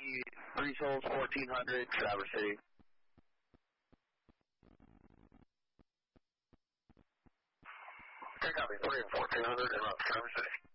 Breeze-Hold 1400, Traverse City. Okay, copy. 3 and 1400 and up Traverse City.